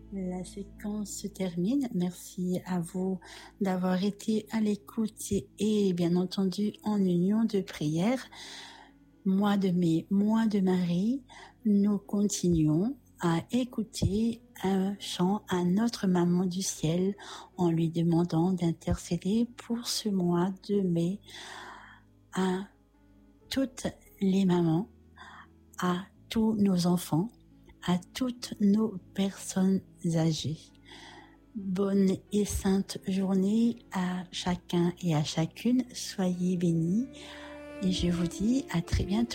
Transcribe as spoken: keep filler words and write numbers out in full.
La séquence se termine. Merci à vous d'avoir été à l'écoute et bien entendu en union de prière. Mois de mai, mois de Marie, nous continuons à écouter un chant à notre maman du ciel en lui demandant d'intercéder pour ce mois de mai à toutes les mamans, à tous nos enfants, à toutes nos personnes âgées. Bonne et sainte journée à chacun et à chacune. Soyez bénis et je vous dis à très bientôt.